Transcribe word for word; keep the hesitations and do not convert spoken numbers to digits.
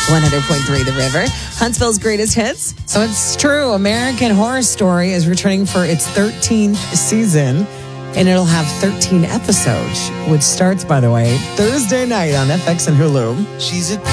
one hundred point three The River. Huntsville's greatest hits. So it's true. American Horror Story is returning for its thirteenth season, and it'll have thirteen episodes, which starts, by the way, Thursday night on F X and Hulu. She's a